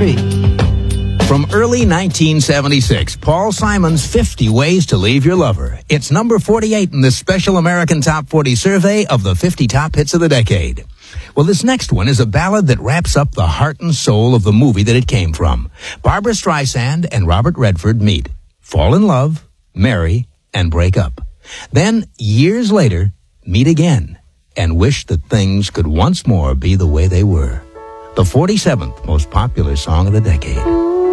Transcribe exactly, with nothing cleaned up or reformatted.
P. From early nineteen seventy-six, Paul Simon's fifty Ways to Leave Your Lover. It's number forty-eight in this special American Top forty survey of the fifty top hits of the decade. Well, this next one is a ballad that wraps up the heart and soul of the movie that it came from. Barbra Streisand and Robert Redford meet, fall in love, marry, and break up. Then, years later, meet again and wish that things could once more be the way they were. The forty-seventh most popular song of the decade.